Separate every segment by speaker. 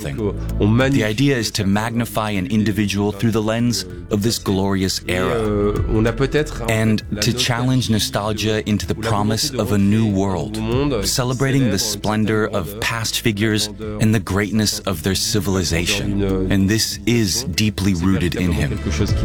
Speaker 1: something. The idea is to magnify an individual through the lens of this glorious era, and to challenge nostalgia into the promise of a new world, celebrating the splendor of past figures and the greatness of their civilization. And this is deeply rooted in him.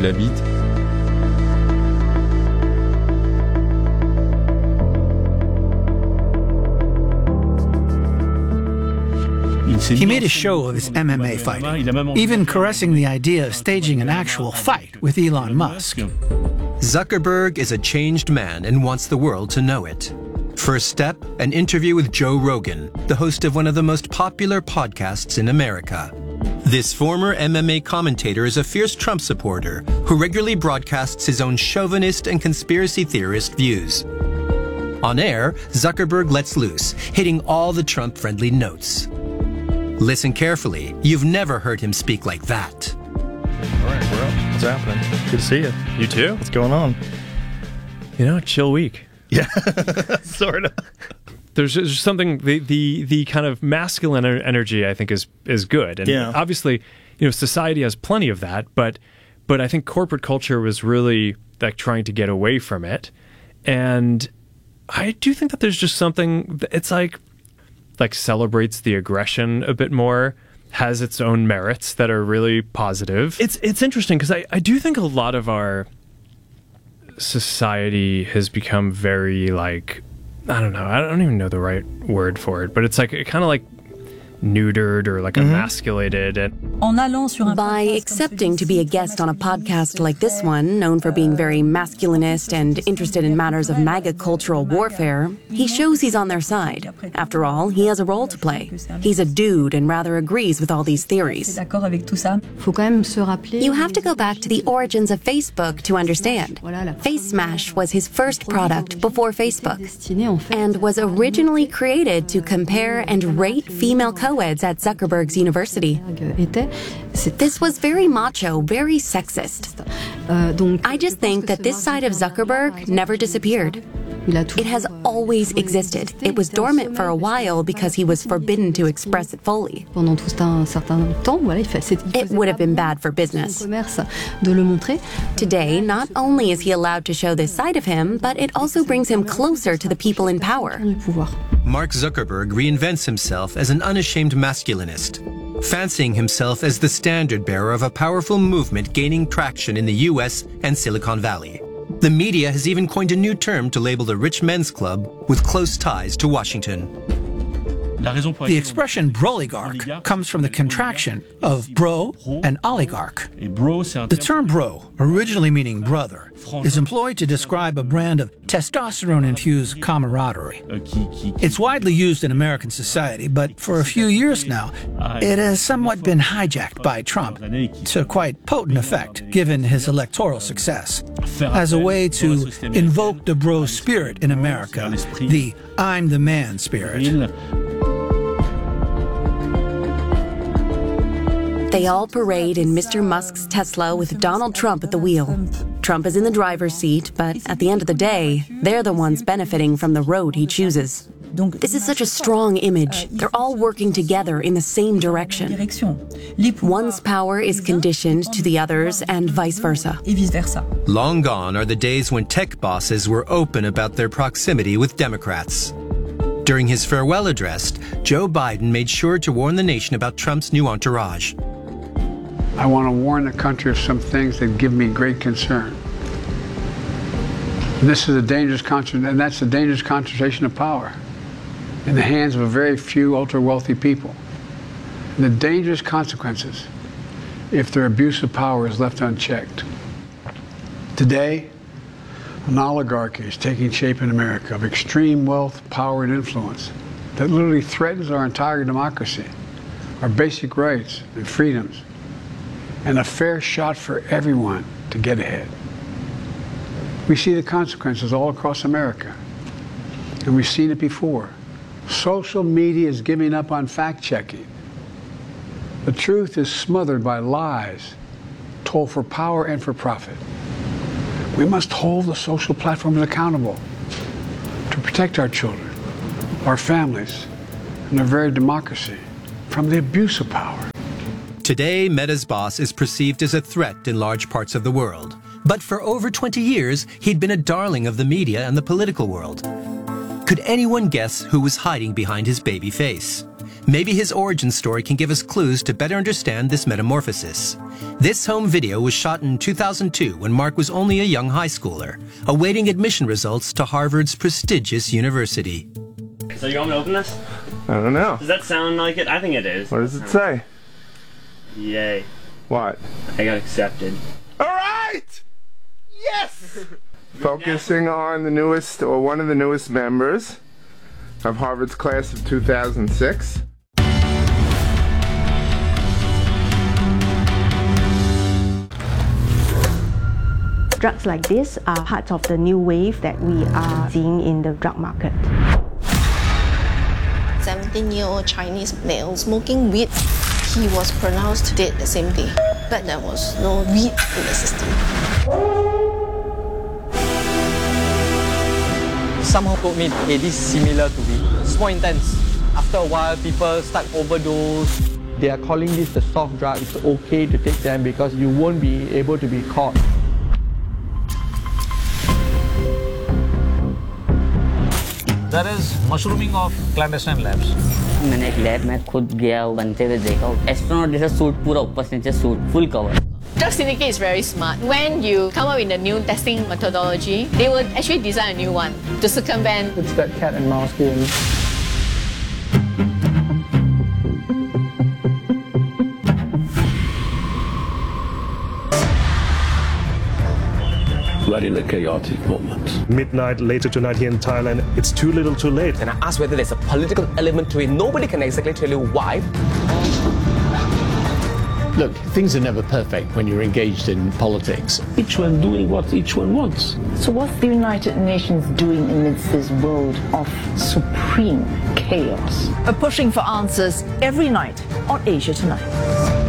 Speaker 2: He made a show of his MMA fighting, even caressing the idea of staging an actual fight with Elon Musk.
Speaker 3: Zuckerberg is a changed man and wants the world to know it. First step, an interview with Joe Rogan, the host of one of the most popular podcasts in America. This former MMA commentator is a fierce Trump supporter who regularly broadcasts his own chauvinist and conspiracy theorist views. On air, Zuckerberg lets loose, hitting all the Trump-friendly notes. Listen carefully. You've never heard him speak like that.
Speaker 4: All right, bro. What's happening? Good to see you.
Speaker 5: You too?
Speaker 4: What's going on?
Speaker 5: Chill week.
Speaker 4: Yeah, sort of.
Speaker 5: There's just something, the kind of masculine energy, I think, is good. And obviously, society has plenty of that, but I think corporate culture was really like trying to get away from it. And I do think that there's just something, it's like celebrates the aggression a bit more, has its own merits that are really positive. It's interesting because I do think a lot of our society has become very I don't even know the right word for it, but it's kind of neutered or emasculated.
Speaker 6: By accepting to be a guest on a podcast like this one, known for being very masculinist and interested in matters of MAGA cultural warfare, he shows he's on their side. After all, he has a role to play. He's a dude and rather agrees with all these theories. You have to go back to the origins of Facebook to understand. Face Smash was his first product before Facebook and was originally created to compare and rate female co-eds at Zuckerberg's university. This was very macho, very sexist. I just think that this side of Zuckerberg never disappeared. It has always existed. It was dormant for a while because he was forbidden to express it fully. It would have been bad for business. Today, not only is he allowed to show this side of him, but it also brings him closer to the people in power.
Speaker 3: Mark Zuckerberg reinvents himself as an unashamed masculinist, fancying himself as the standard bearer of a powerful movement gaining traction in the US and Silicon Valley. The media has even coined a new term to label the rich men's club with close ties to Washington.
Speaker 2: The expression broligarch comes from the contraction of bro and oligarch. The term bro, originally meaning brother, is employed to describe a brand of testosterone-infused camaraderie. It's widely used in American society, but for a few years now, it has somewhat been hijacked by Trump to quite potent effect, given his electoral success, as a way to invoke the bro spirit in America, the I'm the man spirit.
Speaker 6: They all parade in Mr. Musk's Tesla with Donald Trump at the wheel. Trump is in the driver's seat, but at the end of the day, they're the ones benefiting from the road he chooses. This is such a strong image. They're all working together in the same direction. One's power is conditioned to the other's and vice versa.
Speaker 3: Long gone are the days when tech bosses were open about their proximity with Democrats. During his farewell address, Joe Biden made sure to warn the nation about Trump's new entourage.
Speaker 7: I want to warn the country of some things that give me great concern. This is a dangerous concentration, and that's a dangerous concentration of power in the hands of a very few ultra-wealthy people. And the dangerous consequences if their abuse of power is left unchecked. Today, an oligarchy is taking shape in America of extreme wealth, power, and influence that literally threatens our entire democracy, our basic rights and freedoms, and a fair shot for everyone to get ahead. We see the consequences all across America, and we've seen it before. Social media is giving up on fact-checking. The truth is smothered by lies told for power and for profit. We must hold the social platforms accountable to protect our children, our families, and our very democracy from the abuse of power.
Speaker 3: Today, Meta's boss is perceived as a threat in large parts of the world. But for over 20 years, he'd been a darling of the media and the political world. Could anyone guess who was hiding behind his baby face? Maybe his origin story can give us clues to better understand this metamorphosis. This home video was shot in 2002 when Mark was only a young high schooler, awaiting admission results to Harvard's prestigious university.
Speaker 8: So you want me to open this?
Speaker 9: I don't know.
Speaker 8: Does that sound like it? I think it is.
Speaker 9: What does it say?
Speaker 8: Yay.
Speaker 9: What?
Speaker 8: I got accepted.
Speaker 9: Alright! Yes! Focusing on the newest, or one of the newest members of Harvard's class of 2006.
Speaker 10: Drugs like this are part of the new wave that we are seeing in the drug market.
Speaker 11: 17-year-old Chinese male smoking weed. He was pronounced dead the same day, but there was no weed in the system.
Speaker 12: Someone told me, hey, this is similar to weed. It's more intense. After a while, people start overdose. They are calling this the soft drug. It's okay to take them because you won't be able to be caught.
Speaker 13: There is mushrooming of clandestine labs.
Speaker 14: मैंने एक lab में खुद गया बनते हुए देखा astronaut जैसा suit पूरा ऊपर से नीचे suit full cover
Speaker 15: Drug Syndicate is very smart. When you come up with a new testing methodology, they will actually design a new one to circumvent.
Speaker 12: It's that cat and mouse game.
Speaker 16: Right in a chaotic moment.
Speaker 17: Midnight later tonight here in Thailand, it's too little too late.
Speaker 18: And I asked whether there's a political element to it. Nobody can exactly tell you why.
Speaker 16: Look, things are never perfect when you're engaged in politics. Each one doing what each one wants.
Speaker 19: So what's the United Nations doing amidst this world of supreme chaos?
Speaker 20: Pushing for answers every night on Asia Tonight.